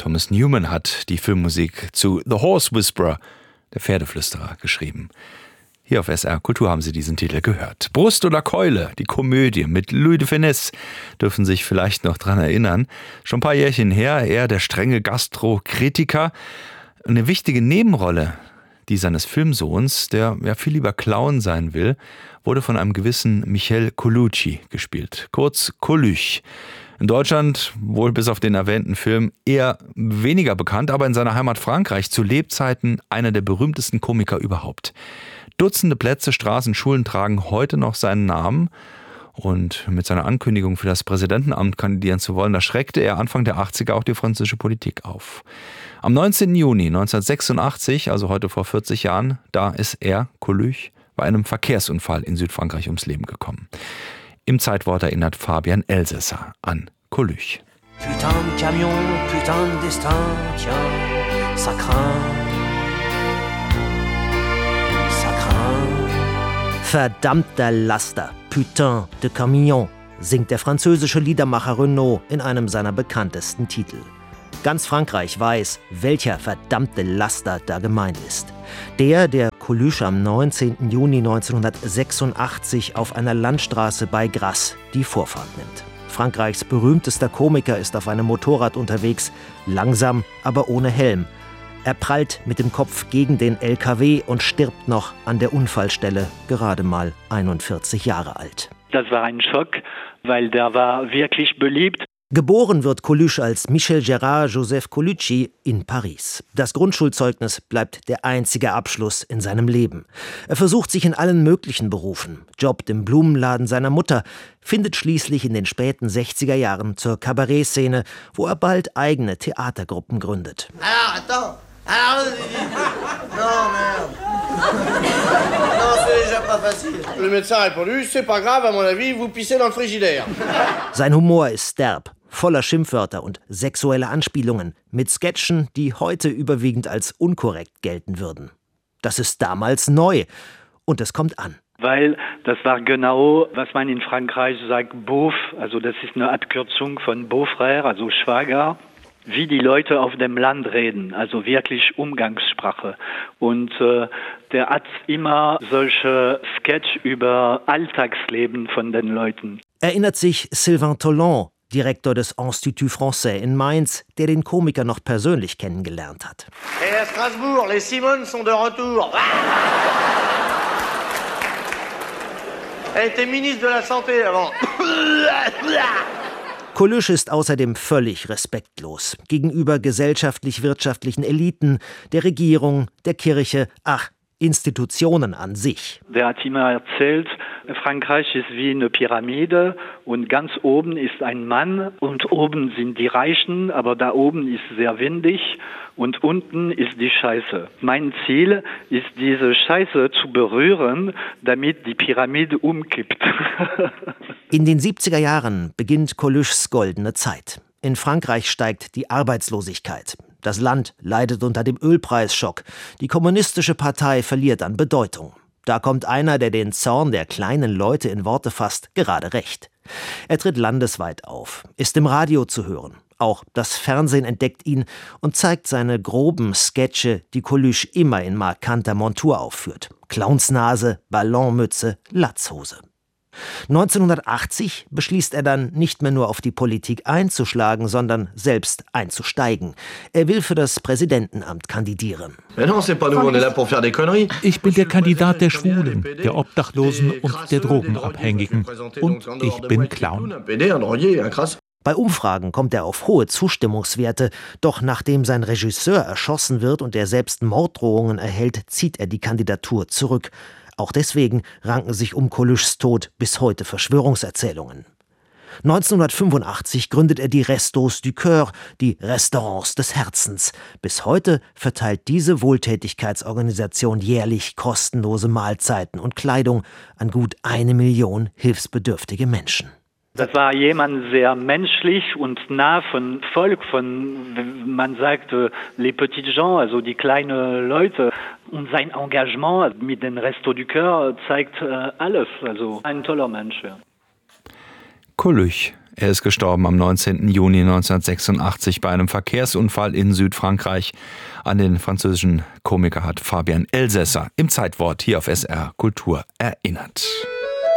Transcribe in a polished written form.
Thomas Newman hat die Filmmusik zu The Horse Whisperer, der Pferdeflüsterer, geschrieben. Hier auf SR Kultur haben Sie diesen Titel gehört. Brust oder Keule, die Komödie mit Louis de Funès, dürfen sich vielleicht noch dran erinnern. Schon ein paar Jährchen her, er der strenge Gastrokritiker. Eine wichtige Nebenrolle, die seines Filmsohns, der ja viel lieber Clown sein will, wurde von einem gewissen Michel Colucci gespielt, kurz Coluche. In Deutschland, wohl bis auf den erwähnten Film, eher weniger bekannt, aber in seiner Heimat Frankreich zu Lebzeiten einer der berühmtesten Komiker überhaupt. Dutzende Plätze, Straßen, Schulen tragen heute noch seinen Namen. Und mit seiner Ankündigung für das Präsidentenamt kandidieren zu wollen, da schreckte er Anfang der 80er auch die französische Politik auf. Am 19. Juni 1986, also heute vor 40 Jahren, da ist er, Coluche, bei einem Verkehrsunfall in Südfrankreich ums Leben gekommen. Im Zeitwort erinnert Fabian Elsässer an Coluche. Putain de camion, putain de destin, tiens, ça craint. Verdammter Laster, Putain de Camion, singt der französische Liedermacher Renaud in einem seiner bekanntesten Titel. Ganz Frankreich weiß, welcher verdammte Laster da gemeint ist. Der Coluche am 19. Juni 1986 auf einer Landstraße bei Grasse die Vorfahrt nimmt. Frankreichs berühmtester Komiker ist auf einem Motorrad unterwegs, langsam, aber ohne Helm. Er prallt mit dem Kopf gegen den LKW und stirbt noch an der Unfallstelle, gerade mal 41 Jahre alt. Das war ein Schock, weil der war wirklich beliebt. Geboren wird Coluche als Michel Gérard Joseph Colucci in Paris. Das Grundschulzeugnis bleibt der einzige Abschluss in seinem Leben. Er versucht sich in allen möglichen Berufen, jobbt im Blumenladen seiner Mutter, findet schließlich in den späten 60er Jahren zur Kabarettszene, wo er bald eigene Theatergruppen gründet. Alors, non, merde. Non, c'est déjà pas facile. Le médecin a répondu, c'est pas grave, à mon avis, vous pissez dans le frigidaire. Sein Humor ist derb, voller Schimpfwörter und sexuelle Anspielungen, mit Sketchen, die heute überwiegend als unkorrekt gelten würden. Das ist damals neu und es kommt an. Weil das war genau, was man in Frankreich sagt, Beauf, also das ist eine Abkürzung von Beau-Frère, also Schwager. Wie die Leute auf dem Land reden, also wirklich Umgangssprache. Und der hat immer solche Sketch über Alltagsleben von den Leuten. Erinnert sich Sylvain Tollant, Direktor des Institut Français in Mainz, der den Komiker noch persönlich kennengelernt hat. Et à Strasbourg, les Simones sont de retour. Elle était ministre de la Santé avant. Coluche ist außerdem völlig respektlos gegenüber gesellschaftlich-wirtschaftlichen Eliten, der Regierung, der Kirche, Institutionen an sich. Der hat immer erzählt, Frankreich ist wie eine Pyramide und ganz oben ist ein Mann und oben sind die Reichen, aber da oben ist sehr windig und unten ist die Scheiße. Mein Ziel ist, diese Scheiße zu berühren, damit die Pyramide umkippt. In den 70er Jahren beginnt Coluches goldene Zeit. In Frankreich steigt die Arbeitslosigkeit. Das Land leidet unter dem Ölpreisschock. Die kommunistische Partei verliert an Bedeutung. Da kommt einer, der den Zorn der kleinen Leute in Worte fasst, gerade recht. Er tritt landesweit auf, ist im Radio zu hören. Auch das Fernsehen entdeckt ihn und zeigt seine groben Sketche, die Coluche immer in markanter Montur aufführt. Clownsnase, Ballonmütze, Latzhose. 1980 beschließt er dann, nicht mehr nur auf die Politik einzuschlagen, sondern selbst einzusteigen. Er will für das Präsidentenamt kandidieren. Ich bin der Kandidat der Schwulen, der Obdachlosen und der Drogenabhängigen. Und ich bin Clown. Bei Umfragen kommt er auf hohe Zustimmungswerte, doch nachdem sein Regisseur erschossen wird und er selbst Morddrohungen erhält, zieht er die Kandidatur zurück. Auch deswegen ranken sich um Coluches Tod bis heute Verschwörungserzählungen. 1985 gründet er die Restos du Cœur, die Restaurants des Herzens. Bis heute verteilt diese Wohltätigkeitsorganisation jährlich kostenlose Mahlzeiten und Kleidung an gut 1 Million hilfsbedürftige Menschen. Das war jemand sehr menschlich und nah von Volk, man sagt, les petits gens, also die kleinen Leute. Und sein Engagement mit den Restos du Cœur zeigt alles, also ein toller Mensch. Ja. Coluche Er ist gestorben am 19. Juni 1986 bei einem Verkehrsunfall in Südfrankreich. An den französischen Komiker hat Fabian Elsässer im Zeitwort hier auf SR Kultur erinnert.